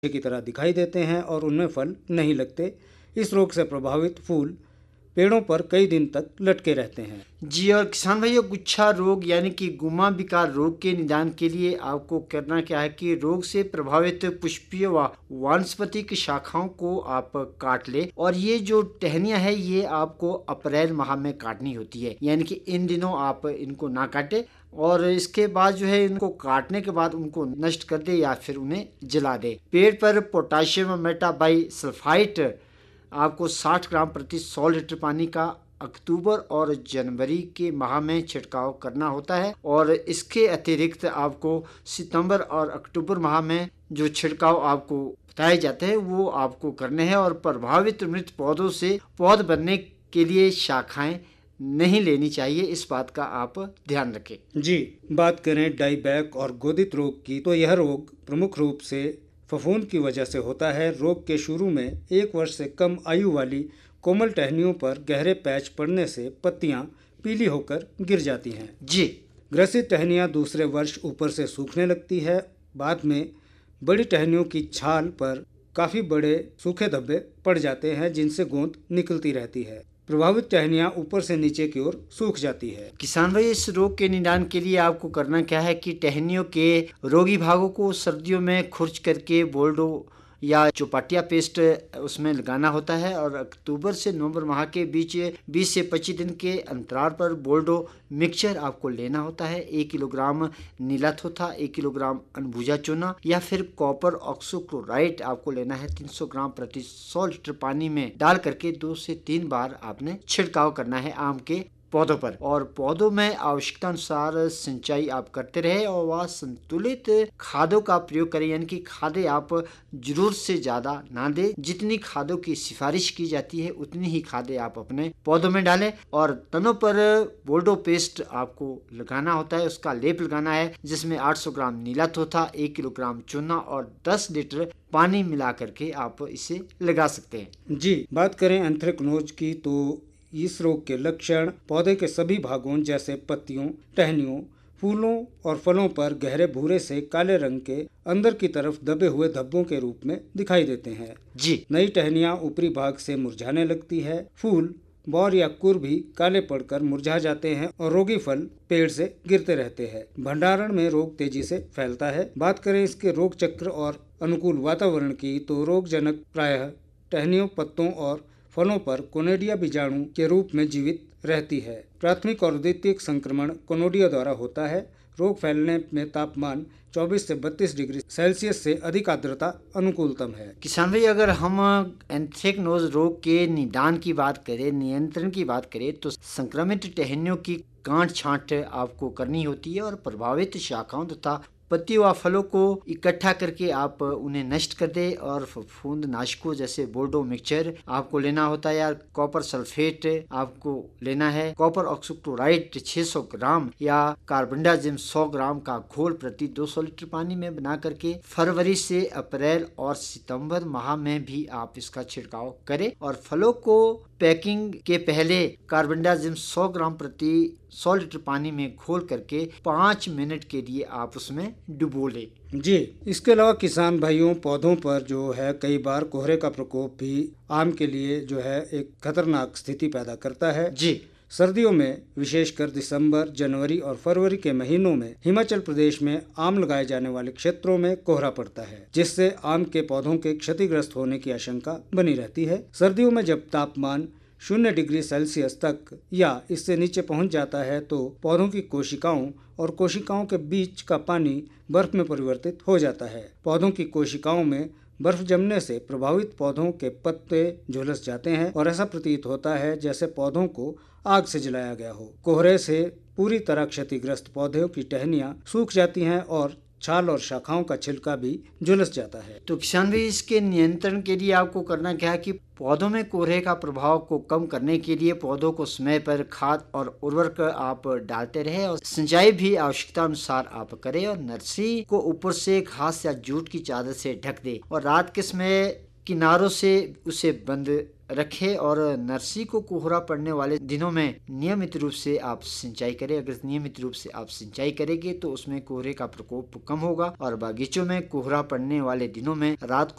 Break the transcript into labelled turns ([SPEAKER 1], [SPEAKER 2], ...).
[SPEAKER 1] की तरह दिखाई देते हैं और उनमें फल नहीं लगते। इस रोग से प्रभावित फूल पेड़ों पर कई दिन तक लटके रहते हैं।
[SPEAKER 2] जी, और किसान भाइयों, गुच्छा रोग यानी कि गुमा विकार रोग के निदान के लिए आपको करना क्या है कि रोग से प्रभावित पुष्पीय व वानस्पतिक शाखाओं को आप काट ले। और ये जो टहनियां है ये आपको अप्रैल माह में काटनी होती है, यानी कि इन दिनों आप इनको ना काटे। और इसके बाद जो है इनको काटने के बाद उनको नष्ट कर दे या फिर उन्हें जला दे। पेड़ पर पोटाशियम मेटाबाई सल्फाइट आपको 60 ग्राम प्रति 100 लीटर पानी का अक्टूबर और जनवरी के माह में छिड़काव करना होता है। और इसके अतिरिक्त आपको सितंबर और अक्टूबर माह में जो छिड़काव आपको बताए जाते हैं वो आपको करने हैं। और प्रभावित मृत पौधों से पौध बनने के लिए शाखाएं नहीं लेनी चाहिए, इस बात का आप ध्यान रखें।
[SPEAKER 1] जी, बात करें डाईबैक और गोदित रोग की, तो यह रोग प्रमुख रूप से फफूंद की वजह से होता है। रोग के शुरू में 1 वर्ष से कम आयु वाली कोमल टहनियों पर गहरे पैच पड़ने से पत्तियां पीली होकर गिर जाती हैं।
[SPEAKER 2] जी,
[SPEAKER 1] ग्रसित टहनियां दूसरे वर्ष ऊपर से सूखने लगती है। बाद में बड़ी टहनियों की छाल पर काफी बड़े सूखे धब्बे पड़ जाते हैं जिनसे गोंद निकलती रहती है। प्रभावित टहनियां ऊपर से नीचे की ओर सूख जाती है।
[SPEAKER 2] किसान भाई, इस रोग के निदान के लिए आपको करना क्या है कि टहनियों के रोगी भागों को सर्दियों में खुर्च करके बोल्डो या चौपाटिया पेस्ट उसमें लगाना होता है। और अक्टूबर से नवंबर माह के बीच 20 से 25 दिन के अंतराल पर बोल्डो मिक्सचर आपको लेना होता है। 1 किलोग्राम नीला थोथा, 1 किलोग्राम अनभुजा चूना या फिर कॉपर ऑक्सोक्लोराइड आपको लेना है। 300 ग्राम प्रति 100 लीटर पानी में डाल करके 2 से 3 बार आपने छिड़काव करना है आम के पौधों पर। और पौधों में आवश्यकता अनुसार सिंचाई आप करते रहे और वह संतुलित खादों का प्रयोग करें, यानी कि खादें आप जरूरत से ज्यादा ना दें। जितनी खादों की सिफारिश की जाती है उतनी ही खादें आप अपने पौधों में डालें। और तनों पर बोल्डो पेस्ट आपको लगाना होता है, उसका लेप लगाना है जिसमें 800 ग्राम नीला थोथा, 1 किलोग्राम चूना और 10 लीटर पानी मिला करके आप इसे लगा सकते हैं।
[SPEAKER 1] जी, बात करें एंथ्रेक्नोज की, तो इस रोग के लक्षण पौधे के सभी भागों जैसे पत्तियों, टहनियों, फूलों और फलों पर गहरे भूरे से काले रंग के अंदर की तरफ दबे हुए धब्बों के रूप में दिखाई देते हैं।
[SPEAKER 2] जी,
[SPEAKER 1] नई टहनियां ऊपरी भाग से मुरझाने लगती है। फूल, बौर या कुर भी काले पड़कर मुरझा जाते हैं और रोगी फल पेड़ से गिरते रहते हैं। भंडारण में रोग तेजी से फैलता है। बात करें इसके रोग चक्र और अनुकूल वातावरण की, तो रोगजनक प्रायः टहनियों, पत्तों और फलों पर कोनेडिया बीजाणु के रूप में जीवित रहती है। प्राथमिक और द्वितीयक संक्रमण कोनोडिया द्वारा होता है। रोग फैलने में तापमान 24 से 32 डिग्री सेल्सियस से अधिक आर्द्रता अनुकूलतम है।
[SPEAKER 2] किसान भाई, अगर हम एंथ्रेक्नोज रोग के निदान की बात करें, नियंत्रण की बात करें, तो संक्रमित टहनियों की गांठ छांट आपको करनी होती है और प्रभावित शाखाओं तथा पत्तियों व फलों को इकट्ठा करके आप उन्हें नष्ट कर दे। और फफूंद नाशकों जैसे बोल्डो मिक्सचर आपको लेना होता है, या कॉपर सल्फेट आपको लेना है। कॉपर ऑक्सोक्लोराइड 600 ग्राम या कार्बेंडाजिम 100 ग्राम का घोल प्रति 200 लीटर पानी में बना करके फरवरी से अप्रैल और सितंबर माह में भी आप इसका छिड़काव करें। और फलों को पैकिंग के पहले कार्बेंडाजिम 100 ग्राम प्रति 100 लीटर पानी में घोल करके 5 मिनट के लिए आप उसमें डुबो लें।
[SPEAKER 1] जी, इसके अलावा किसान भाइयों, पौधों पर जो है कई बार कोहरे का प्रकोप भी आम के लिए जो है एक खतरनाक स्थिति पैदा करता है।
[SPEAKER 2] जी,
[SPEAKER 1] सर्दियों में विशेषकर दिसंबर, जनवरी और फरवरी के महीनों में हिमाचल प्रदेश में आम लगाए जाने वाले क्षेत्रों में कोहरा पड़ता है, जिससे आम के पौधों के क्षतिग्रस्त होने की आशंका बनी रहती है। सर्दियों में जब तापमान 0 डिग्री सेल्सियस तक या इससे नीचे पहुंच जाता है तो पौधों की कोशिकाओं और कोशिकाओं के बीच का पानी बर्फ में परिवर्तित हो जाता है। पौधों की कोशिकाओं में बर्फ जमने से प्रभावित पौधों के पत्ते झुलस जाते हैं और ऐसा प्रतीत होता है जैसे पौधों को आग से जलाया गया हो। कोहरे से पूरी तरह क्षतिग्रस्त पौधों की टहनियां सूख जाती हैं और छाल और शाखाओं का छिलका भी झुलस जाता है।
[SPEAKER 2] तो किसान भाई, इसके नियंत्रण के लिए आपको करना क्या है कि पौधों में कोहरे का प्रभाव को कम करने के लिए पौधों को समय पर खाद और उर्वरक आप डालते रहे और सिंचाई भी आवश्यकता अनुसार आप करें। और नर्सरी को ऊपर से घास या जूट की चादर से ढक दे और रात के समय किनारों से उसे बंद रखें। और नर्सरी को कोहरा पड़ने वाले दिनों में नियमित रूप से आप सिंचाई करें। अगर नियमित रूप से आप सिंचाई करेंगे तो उसमें कोहरे का प्रकोप कम होगा। और बागीचों में कोहरा पड़ने वाले दिनों में रात